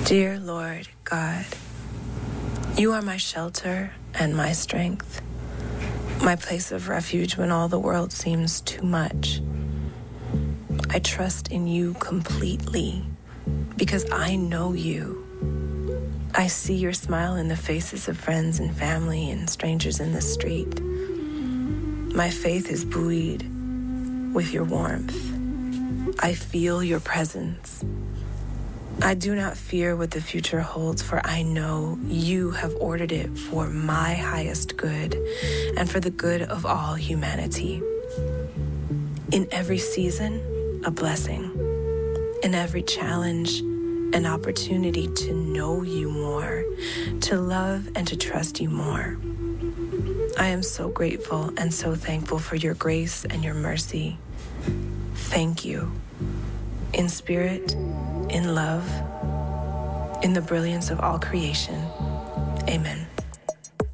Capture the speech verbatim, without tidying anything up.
Dear Lord God, you are my shelter and my strength, my place of refuge when all the world seems too much. I trust in you completely because I know you. I see your smile in the faces of friends and family and strangers in the street. My faith is buoyed with your warmth. I feel your presence. I do not fear what the future holds, for I know you have ordered it for my highest good and for the good of all humanity. In every season, a blessing. In every challenge, an opportunity to know you more, to love and to trust you more. I am so grateful and so thankful for your grace and your mercy. Thank you. In spirit, in love, in the brilliance of all creation. Amen.